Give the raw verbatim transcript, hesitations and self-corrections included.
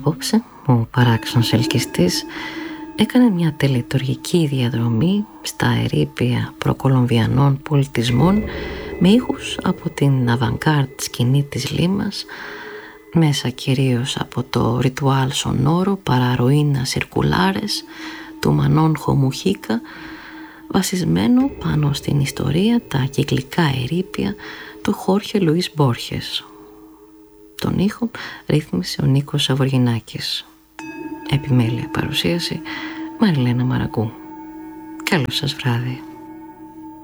απόψε ο παράξενος ελκυστής έκανε μια τελετουργική διαδρομή στα ερείπια προκολομβιανών πολιτισμών με ήχους από την avant-garde σκηνή της Λίμας, μέσα κυρίως από το ριτουάλ σονόρο παραροίνα σιρκουλάρες του Μανών Χομουχίκα, βασισμένο πάνω στην ιστορία τα κυκλικά ερείπια του Χόρχε Λουίς Μπόρχες. Τον ήχο ρύθμισε ο Νίκος Σαβοργινάκης. Επιμέλεια παρουσίαση Μαριλένα Μαραγκού. Καλό σας βράδυ.